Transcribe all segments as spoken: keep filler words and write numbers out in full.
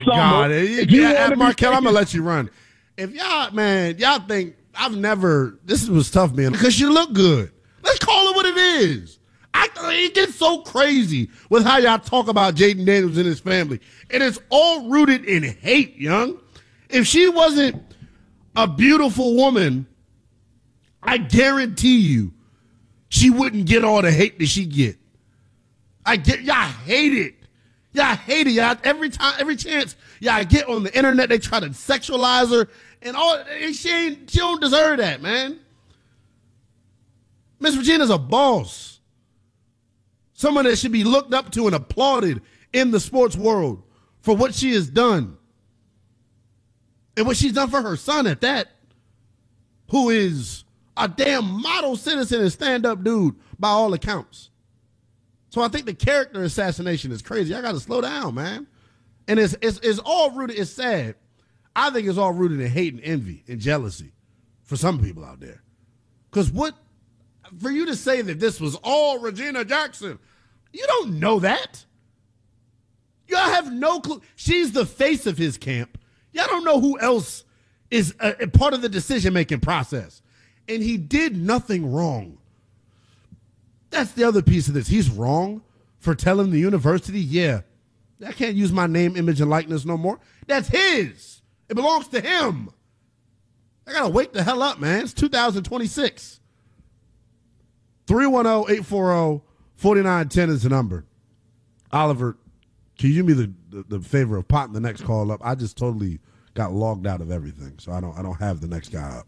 God, yeah, Markel, I'm gonna let you run. If y'all, man, y'all think I've never. This was tough, man, because you look good. Let's call it what it is. I, it gets so crazy with how y'all talk about Jayden Daniels and his family, and it's all rooted in hate, young. If she wasn't a beautiful woman, I guarantee you, she wouldn't get all the hate that she get. I get y'all hate it. Y'all hate it. Y'all every time, every chance y'all get on the internet, they try to sexualize her and all. And she ain't. She don't deserve that, man. Miss Regina's a boss. Someone that should be looked up to and applauded in the sports world for what she has done. And what she's done for her son at that, who is a damn model citizen and stand-up dude by all accounts. So I think the character assassination is crazy. I got to slow down, man. And it's, it's, it's all rooted, it's sad. I think it's all rooted in hate and envy and jealousy for some people out there. Because what, for you to say that this was all Regina Jackson, you don't know that. Y'all have no clue. She's the face of his camp. Y'all don't know who else is a, a part of the decision-making process. And he did nothing wrong. That's the other piece of this. He's wrong for telling the university, yeah, I can't use my name, image, and likeness no more. That's his. It belongs to him. I got to wake the hell up, man. It's two thousand twenty-six. three one zero, eight four zero, four nine one zero is the number. Oliver, can you do me the, the, the favor of potting the next call up? I just totally got logged out of everything, so I don't I don't have the next guy up.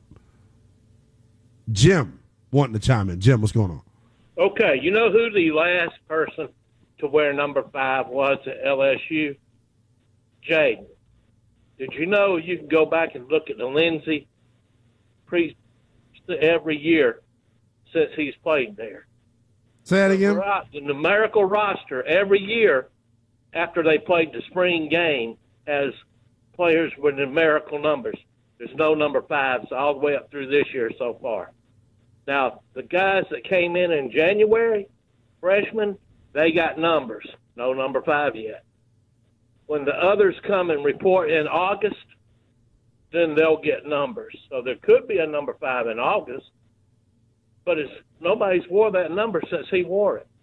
Jim wanting to chime in. Jim, what's going on? Okay, you know who the last person to wear number five was at L S U? Jayden. Did you know you can go back and look at the Lindsay pre every year since he's played there? Say that again? The numerical roster every year after they played the spring game has players with numerical numbers. There's no number fives all the way up through this year so far. Now, the guys that came in in January, freshmen, they got numbers. No number five yet. When the others come and report in August, then they'll get numbers. So there could be a number five in August, but it's, nobody's wore that number since he wore it.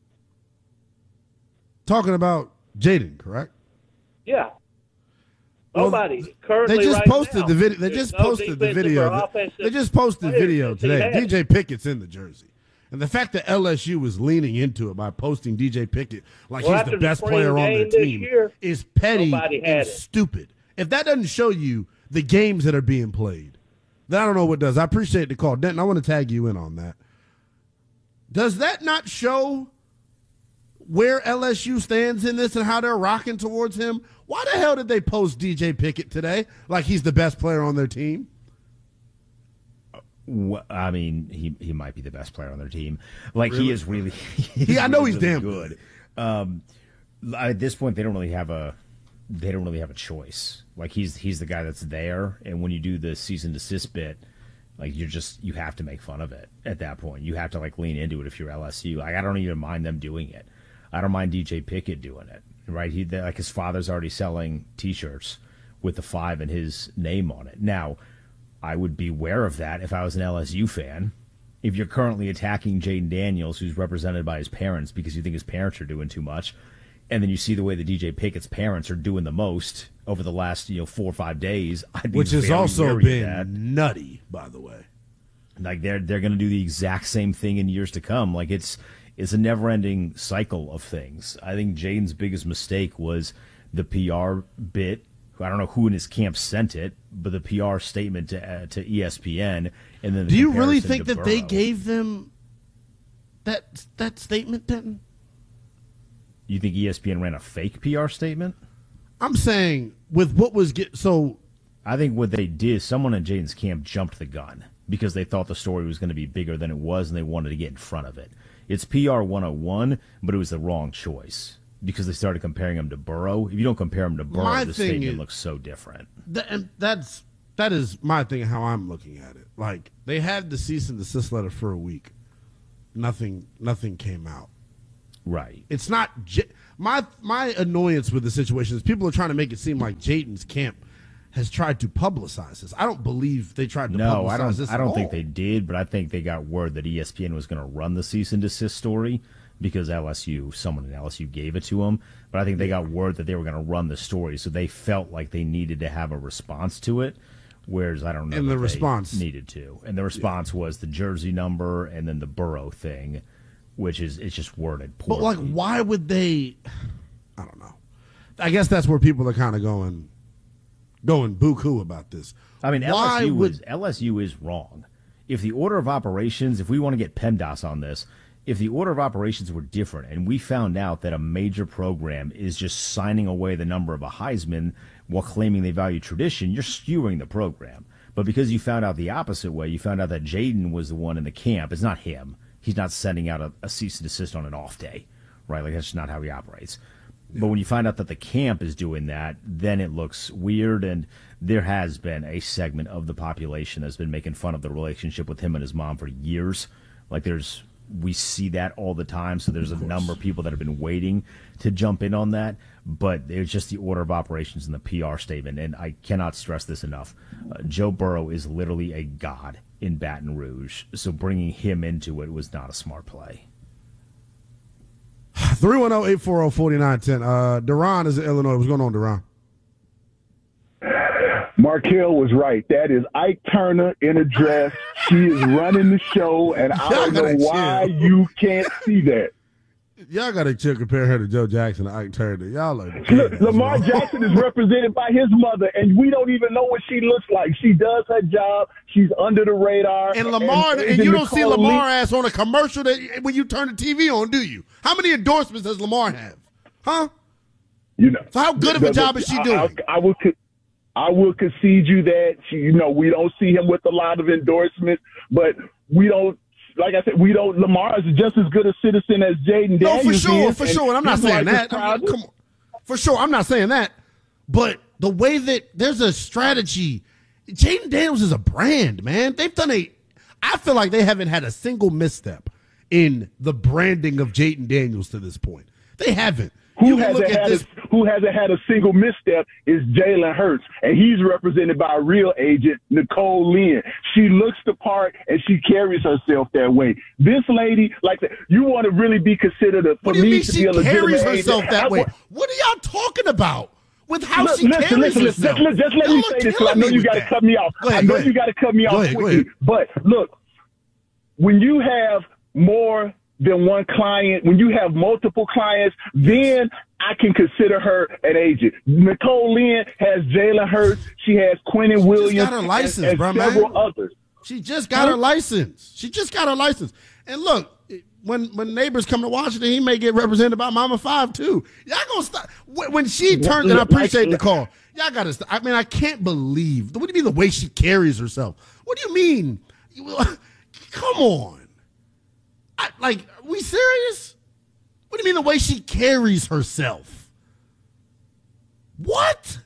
Talking about Jayden, correct? Yeah. Well, Nobody currently. They just right posted now, the video. They just no posted the video. They just posted the video today. D J Pickett's in the jersey, and the fact that L S U was leaning into it by posting D J Pickett like well, he's the best the player on their team year, is petty and it. stupid. If that doesn't show you the games that are being played, then I don't know what does. I appreciate the call, Denton. I want to tag you in on that. Does that not show where L S U stands in this and how they're rocking towards him? Why the hell did they post D J Pickett today like he's the best player on their team? Well, I mean, he he might be the best player on their team. Like really? he is really. Yeah, I know really, he's really damn good. Um, at this point, they don't really have a they don't really have a choice. Like he's he's the guy that's there, and when you do the cease and desist bit, like you're just you have to make fun of it at that point. You have to like lean into it if you're L S U. Like I don't even mind them doing it. I don't mind D J Pickett doing it. Right, he like his father's already selling T-shirts with the five and his name on it. Now, I would be aware of that if I was an L S U fan. If you're currently attacking Jayden Daniels, who's represented by his parents because you think his parents are doing too much, and then you see the way that D J Pickett's parents are doing the most over the last you know four or five days, I'd be which has very also wary been of that. nutty, by the way. Like they're they're going to do the exact same thing in years to come. Like it's. It's a never-ending cycle of things. I think Jayden's biggest mistake was the P R bit. I don't know who in his camp sent it, but the P R statement to uh, to E S P N, and then the do you really think that Burrow. they gave them that that statement? Denton? You think E S P N ran a fake P R statement? I'm saying with what was get so. I think what they did, someone in Jayden's camp jumped the gun because they thought the story was going to be bigger than it was, and they wanted to get in front of it. It's P R one oh one, but it was the wrong choice because they started comparing him to Burrow. If you don't compare him to Burrow, my the thing statement is, looks so different. That, and that's that is my thing. How I'm looking at it. Like they had the cease and desist letter for a week. Nothing. Nothing came out. Right. It's not J- my my annoyance with the situation is people are trying to make it seem like Jayden's camp has tried to publicize this. I don't believe they tried to no, publicize I don't, this. I don't at think all. they did, but I think they got word that E S P N was going to run the cease and desist story because L S U, someone in L S U gave it to them. But I think they got word that they were going to run the story, so they felt like they needed to have a response to it. Whereas I don't know. And the that they response needed to, and the response yeah. was the jersey number and then the Burrow thing, which is it's just worded poorly. But like, why would they? I don't know. I guess that's where people are kind of going, going buku about this. I mean, why L S U would, is L S U is wrong. If the order of operations, if we want to get PEMDAS on this, if the order of operations were different, and we found out that a major program is just signing away the number of a Heisman while claiming they value tradition, you're skewing the program. But because you found out the opposite way, you found out that Jayden was the one in the camp. It's not him. He's not sending out a, a cease and desist on an off day, right? Like, that's just not how he operates. Yeah. But when you find out that the camp is doing that, then it looks weird, and there has been a segment of the population that's been making fun of the relationship with him and his mom for years. Like, there's... we see that all the time, so there's a number of people that have been waiting to jump in on that, but it's just the order of operations and the P R statement, and I cannot stress this enough. Uh, Joe Burrow is literally a god in Baton Rouge, so bringing him into it was not a smart play. three one zero, eight four zero, four nine one zero. Uh, Duran is in Illinois. What's going on, Duran? Markel was right. That is Ike Turner in a dress. She is running the show, and I don't know why chill. you can't see that. Y'all got to chill, compare her to Joe Jackson and Ike Turner. Y'all are Look, Lamar Jackson is represented by his mother, and we don't even know what she looks like. She does her job. She's under the radar. And Lamar, and, and you don't Nicole see Lamar Lee. ass on a commercial that when you turn the T V on, do you? How many endorsements does Lamar have? Huh? You know. So how good of a job is she doing? I, I, I will. I will concede you that. You know, we don't see him with a lot of endorsements, but we don't. Like I said, we don't. Lamar is just as good a citizen as Jayden Daniels. No, for sure, is, for sure. And I'm not saying that. I mean, come on. For sure, I'm not saying that. But the way that there's a strategy, Jayden Daniels is a brand, man. They've done a. I feel like they haven't had a single misstep in the branding of Jayden Daniels to this point. They haven't. Who hasn't had a, who hasn't had a single misstep is Jalen Hurts, and he's represented by a real agent, Nicole Lynn. She looks the part, and she carries herself that way. This lady, like you want to really be considered a. What do you mean she carries herself that way? What are y'all talking about? With how look, she listen, carries listen, herself? Listen, just let y'all me say this, because I know you got to cut me off. Ahead, I know you got to cut me off quickly. But look, when you have more than one client, when you have multiple clients, then I can consider her an agent. Nicole Lynn has Jalen Hurts. She has Quentin Williams. She just got her license, and, and bro, several man. others. She just got her license. She just got her license. And look, when when neighbors come to Washington, he may get represented by Mama Five too. Y'all gonna stop when she turns. And I appreciate the call. Y'all gotta stop. I mean, I can't believe. What do you mean the way she carries herself? What do you mean? Come on. I, like, are we serious? What do you mean the way she carries herself? What?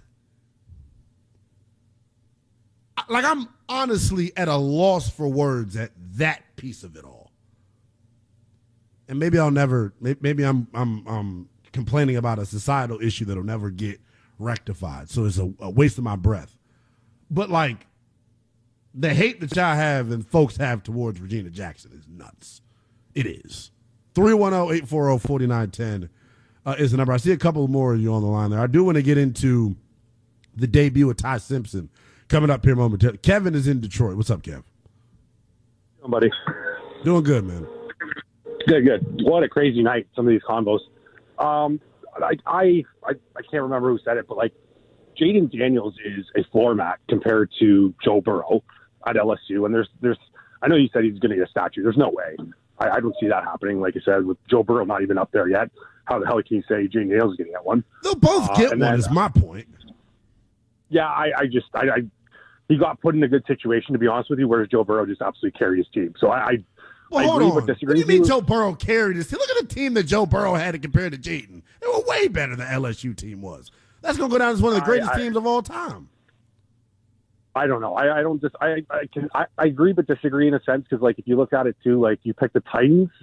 Like, I'm honestly at a loss for words at that piece of it all. And maybe I'll never, maybe I'm I'm, I'm complaining about a societal issue that'll never get rectified. So it's a, a waste of my breath. But, like, the hate that y'all have and folks have towards Regina Jackson is nuts. It is. three one zero, eight four zero, four nine one zero uh, is the number. I see a couple more of you on the line there. I do want to get into the debut of Ty Simpson coming up here momentarily. Kevin is in Detroit. What's up, Kev? Buddy. Doing good, man. Good, good. What a crazy night, some of these combos. Um, I, I, I, I can't remember who said it, but, like, Jayden Daniels is a floor mat compared to Joe Burrow at L S U. And there's, there's, I know you said he's going to get a statue. There's no way. I, I don't see that happening. Like you said, with Joe Burrow not even up there yet, how the hell can you say Jayden Daniels is going to get one? They'll both uh, get one, then, is my point. Yeah, I, I just, I, I, he got put in a good situation, to be honest with you, whereas Joe Burrow just absolutely carried his team. So I, I, well, I hold agree on. with disagree. What do you mean was, Joe Burrow carried this? Look at the team that Joe Burrow had to compare to Jayden. They were way better than the L S U team was. That's going to go down as one of the greatest I, I, teams of all time. I don't know. I, I don't just. I, I can. I, I agree, but disagree in a sense because, like, if you look at it too, like you pick the Titans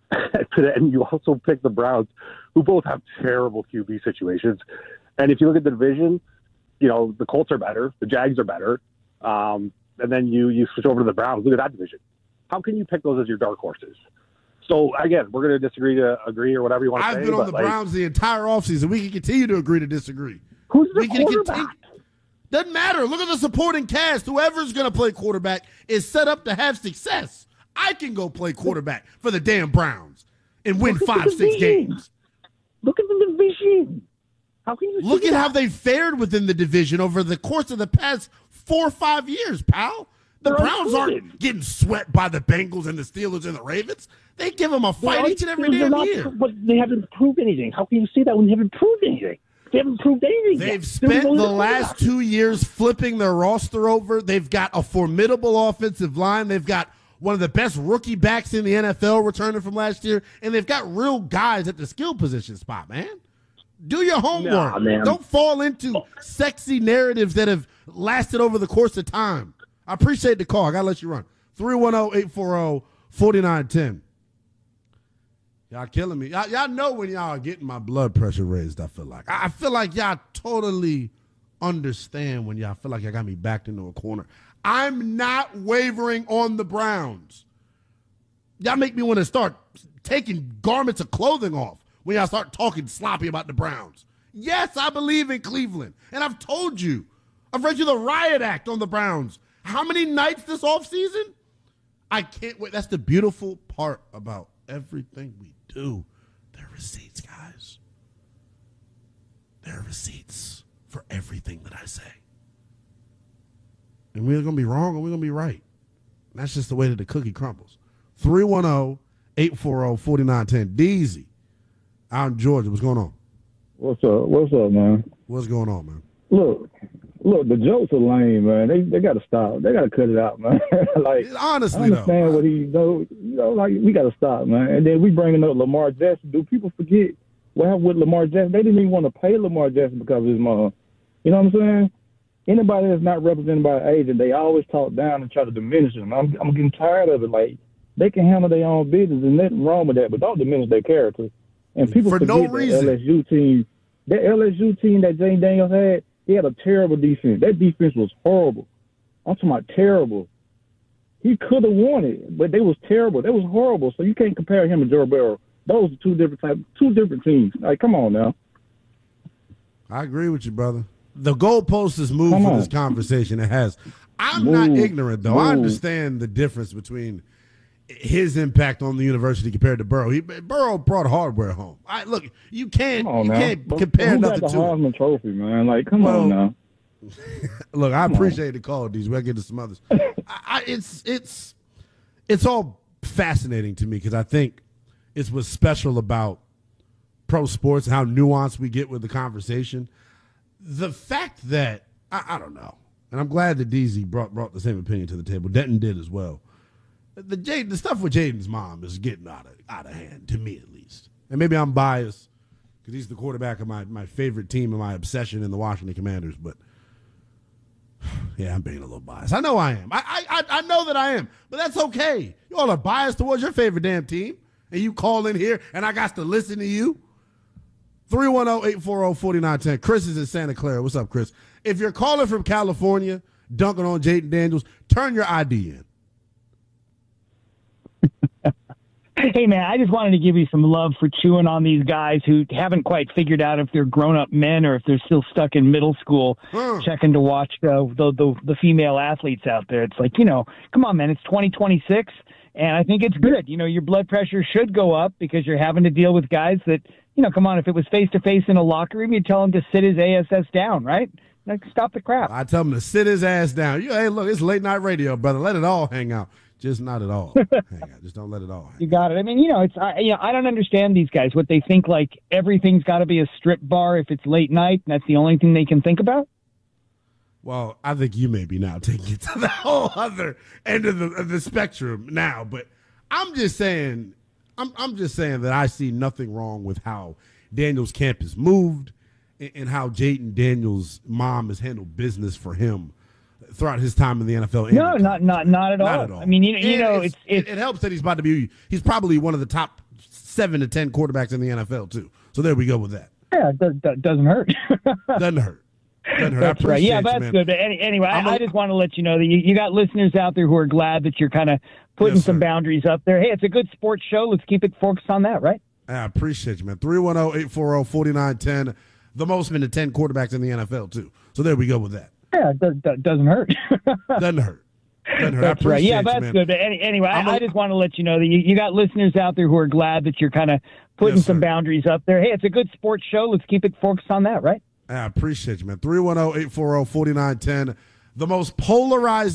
and you also pick the Browns, who both have terrible Q B situations. And if you look at the division, you know, the Colts are better, the Jags are better, um, and then you you switch over to the Browns. Look at that division. How can you pick those as your dark horses? So, again, we're going to disagree to agree or whatever you want to say. I've been on the like, Browns the entire offseason. We can continue to agree to disagree. Who's the we can quarterback? Continue. Doesn't matter. Look at the supporting cast. Whoever's going to play quarterback is set up to have success. I can go play quarterback for the damn Browns and win five, six games. Look at the division. How can you Look at that? how they fared within the division over the course of the past four or five years, pal. The They're Browns unproven. aren't getting swept by the Bengals and the Steelers and the Ravens. They give them a fight They're each and every they're damn not, year. But they haven't proved anything. How can you say that when you haven't proved anything? They haven't proved anything. They've yet. spent the last two years flipping their roster over. They've got a formidable offensive line. They've got one of the best rookie backs in the N F L returning from last year, and they've got real guys at the skill position spot, man. Do your homework. Nah, man. Don't fall into sexy narratives that have lasted over the course of time. I appreciate the call. I got to let you run. three one zero, eight four zero, four nine one zero. Y'all killing me. Y'all, y'all know when y'all are getting my blood pressure raised, I feel like. I, I feel like y'all totally understand when y'all feel like y'all got me backed into a corner. I'm not wavering on the Browns. Y'all make me want to start taking garments of clothing off when y'all start talking sloppy about the Browns. Yes, I believe in Cleveland. And I've told you. I've read you the riot act on the Browns. How many nights this offseason? I can't wait. That's the beautiful part about everything we do. There are receipts, guys. There are receipts for everything that I say. And we're going to be wrong or we're going to be right. And that's just the way that the cookie crumbles. three one zero, eight four zero, four nine one zero. Deezy out in Georgia. What's going on? What's up? What's up, man? What's going on, man? Look, look, the jokes are lame, man. They they got to stop. They got to cut it out, man. like, honestly, I understand though, what he know. You know, like we got to stop, man. And then we bringing up Lamar Jackson. Do people forget what happened with Lamar Jackson? They didn't even want to pay Lamar Jackson because of his mom. You know what I'm saying? Anybody that's not represented by an agent, they always talk down and try to diminish them. I'm I'm getting tired of it. Like they can handle their own business, and nothing wrong with that. But don't diminish their character. And people For forget no that reason. L S U team, that L S U team that Jane Daniels had, they had a terrible defense. That defense was horrible. I'm talking about terrible. He could have won it, but they was terrible. That was horrible. So you can't compare him and Joe Burrow. Those are two different type, two different teams. Like, come on now. I agree with you, brother. The goalpost is moved Come for on. this conversation. It has. I'm Move. not ignorant, though. I Move. understand the difference between his impact on the university compared to Burrow. He, Burrow brought hardware home. I, look, you can't, Come on you now. can't But compare who nothing got the to it. Heisman Trophy, man? Like, come Well, on now. Look, I Come appreciate the call, D's. We'll get to some others. I, I, it's it's it's all fascinating to me because I think it's what's special about pro sports, how nuanced we get with the conversation. The fact that I, I don't know, and I'm glad that D Z brought brought the same opinion to the table. Denton did as well. The Jade, the stuff with Jaden's mom is getting out of out of hand to me at least, and maybe I'm biased because he's the quarterback of my my favorite team and my obsession in the Washington Commanders, but. Yeah, I'm being a little biased. I know I am. I, I I know that I am, but that's okay. You all are biased towards your favorite damn team, and you call in here, and I got to listen to you. three one zero, eight four zero, four nine one zero. Chris is in Santa Clara. What's up, Chris? If you're calling from California, dunking on Jaden Daniels, turn your I D in. Hey, man, I just wanted to give you some love for chewing on these guys who haven't quite figured out if they're grown-up men or if they're still stuck in middle school Huh. checking to watch uh, the, the the female athletes out there. It's like, you know, come on, man, it's twenty twenty-six, and I think it's good. You know, your blood pressure should go up because you're having to deal with guys that, you know, come on, if it was face-to-face in a locker room, you'd tell him to sit his A S S down, right? Like, stop the crap. I tell him to sit his ass down. You, hey, look, it's late night radio, brother. Let it all hang out. Just not at all. hang out. Just don't let it all hang You got it. I mean, you know, it's I, you know, I don't understand these guys. What they think like everything's got to be a strip bar if it's late night, and that's the only thing they can think about. Well, I think you may be now taking it to the whole other end of the, of the spectrum now, but I'm just saying, I'm I'm just saying that I see nothing wrong with how Daniels' camp is moved and, and how Jaden Daniels' mom has handled business for him throughout his time in the N F L. No, not not not at all. Not at all. I mean, you, you And know, it's, it's, it's it, it helps that he's about to be. He's probably one of the top seven to ten quarterbacks in the N F L too. So there we go with that. Yeah, it does, doesn't hurt. Doesn't hurt. Doesn't hurt. That's I right. Yeah, you, that's man. good. But any, anyway, I, a, I just want to let you know that you, you got listeners out there who are glad that you're kind of putting yes, some boundaries up there. Hey, it's a good sports show. Let's keep it focused on that, right? I appreciate you, man. three one zero, eight four zero, four nine one zero. The most been to ten quarterbacks in the N F L too. So there we go with that. Yeah, it does, doesn't hurt. Doesn't hurt. Doesn't hurt. That's I right. Yeah, you, that's man. good. But any, anyway, I, a, I just want to let you know that you, you got listeners out there who are glad that you're kind of putting yes, some sir. boundaries up there. Hey, it's a good sports show. Let's keep it focused on that, right? I appreciate you, man. three one zero, eight four zero, four nine one zero. The most polarizing